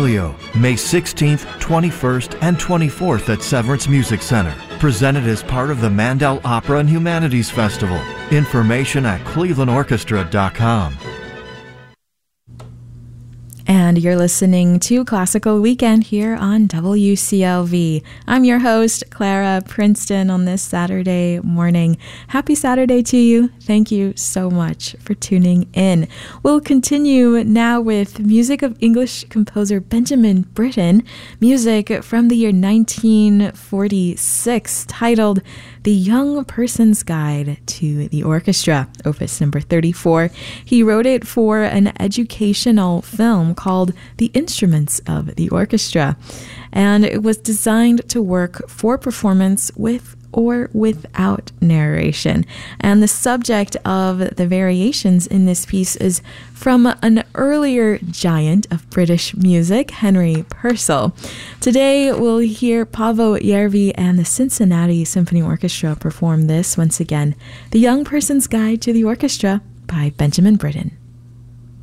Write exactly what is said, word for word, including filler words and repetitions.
Emilio, May sixteenth, twenty-first, and twenty-fourth at Severance Music Center. Presented as part of the Mandel Opera and Humanities Festival. Information at cleveland orchestra dot com. And you're listening to Classical Weekend here on W C L V. I'm your host, Clara Princeton, on this Saturday morning. Happy Saturday to you. Thank you so much for tuning in. We'll continue now with music of English composer Benjamin Britten, music from the year nineteen forty-six, titled The Young Person's Guide to the Orchestra, opus number thirty-four. He wrote it for an educational film called The Instruments of the Orchestra, and it was designed to work for performance with or without narration. And the subject of the variations in this piece is from an earlier giant of British music, Henry Purcell. Today we'll hear Paavo Järvi and the Cincinnati Symphony Orchestra perform this once again, The Young Person's Guide to the Orchestra by Benjamin Britten.